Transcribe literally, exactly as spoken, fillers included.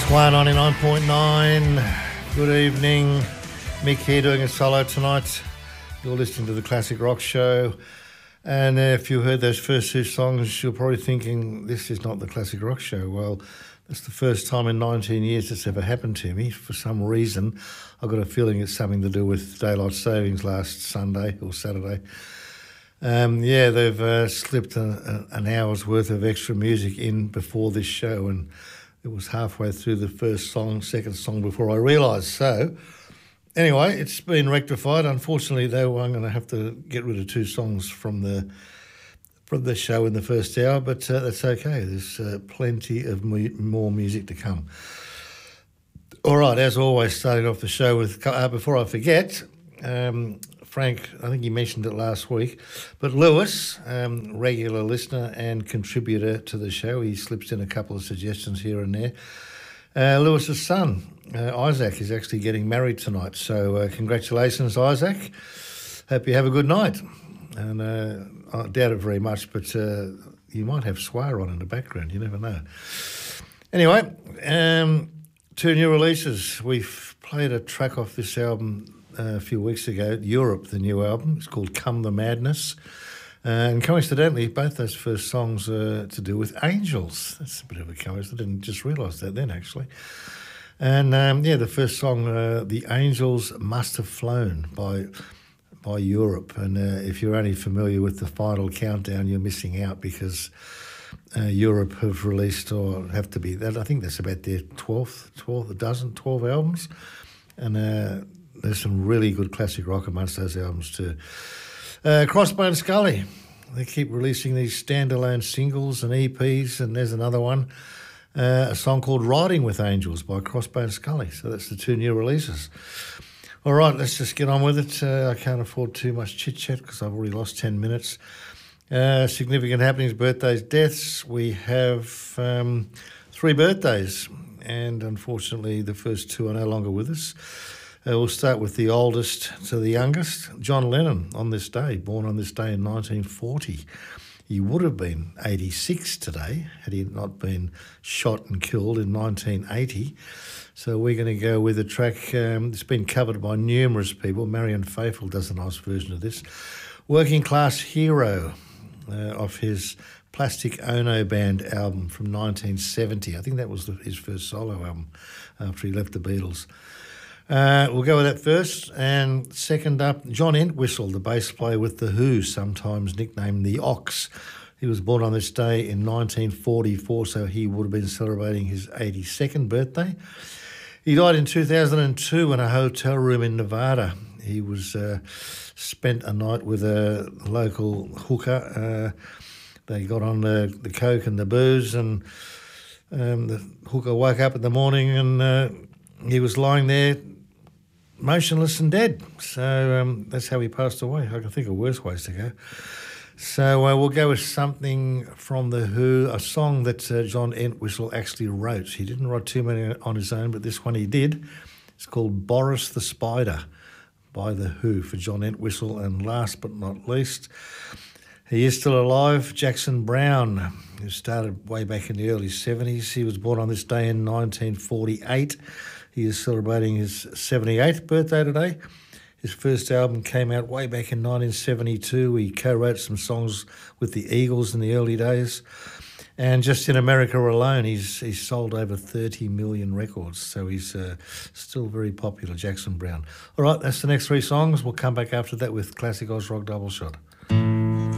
one ninety-nine point nine. Good evening. Mick here doing a solo tonight. You're listening to the Classic Rock Show. And uh, if you heard those first two songs, you're probably thinking, this is not the Classic Rock Show. Well, that's the first time in nineteen years this ever happened to me. For some reason, I've got a feeling it's something to do with daylight savings last Sunday or Saturday. Um, yeah, they've uh, slipped a, a, an hour's worth of extra music in before this show, and it was halfway through the first song, second song before I realised. So, anyway, it's been rectified. Unfortunately, though, I'm going to have to get rid of two songs from the from the show in the first hour, but uh, that's okay. There's uh, plenty of mu- more music to come. All right, as always, starting off the show with, uh, before I forget, um, Frank, I think you mentioned it last week, but Lewis, um, regular listener and contributor to the show, he slips in a couple of suggestions here and there. Uh, Lewis's son, uh, Isaac, is actually getting married tonight, so uh, congratulations, Isaac. Hope you have a good night. And uh, I doubt it very much, but uh, you might have Swire on in the background, you never know. Anyway, um, two new releases. We've played a track off this album Uh, a few weeks ago, Europe, the new album. It's called Come the Madness. Uh, and coincidentally, both those first songs are to do with angels. That's a bit of a coincidence. I didn't just realise that then, actually. And, um, yeah, the first song, uh, The Angels Must Have Flown by by Europe. And uh, if you're only familiar with the final countdown, you're missing out because uh, Europe have released, or have to be, I think that's about their twelfth, twelfth, a dozen, twelve albums. And uh there's some really good classic rock amongst those albums too. Uh, Crossbone Scully, they keep releasing these standalone singles and E Ps, and there's another one, uh, a song called Riding with Angels by Crossbone Scully. So that's the two new releases. All right, let's just get on with it. Uh, I can't afford too much chit-chat because I've already lost ten minutes. Uh, significant happenings, birthdays, deaths. We have um, three birthdays, and unfortunately the first two are no longer with us. Uh, we'll start with the oldest to the youngest. John Lennon on this day, born on this day in nineteen forty. He would have been eighty-six today had he not been shot and killed in nineteen eighty. So we're going to go with a track um, that's been covered by numerous people. Marianne Faithfull does a nice version of this. Working Class Hero uh, of his Plastic Ono Band album from nineteen seventy. I think that was the, his first solo album after he left the Beatles. Uh, we'll go with that first. And second up, John Entwistle, the bass player with The Who, sometimes nicknamed the Ox. He was born on this day in nineteen forty-four, so he would have been celebrating his eighty-second birthday. He died in two thousand two in a hotel room in Nevada. He was uh, spent a night with a local hooker. Uh, they got on the, the coke and the booze, and um, the hooker woke up in the morning and uh, he was lying there motionless and dead. So um, that's how he passed away. I can think of worse ways to go. So uh, we'll go with something from The Who, a song that uh, John Entwistle actually wrote. He didn't write too many on his own, but this one he did. It's called Boris the Spider by The Who for John Entwistle. And last but not least, he is still alive, Jackson Browne, who started way back in the early seventies. He was born on this day in nineteen forty-eight. He is celebrating his seventy-eighth birthday today. His first album came out way back in nineteen seventy-two. He co-wrote some songs with the Eagles in the early days. And just in America alone, he's he's sold over thirty million records. So he's uh, still very popular, Jackson Browne. All right, that's the next three songs. We'll come back after that with Classic Oz Rock Double Shot.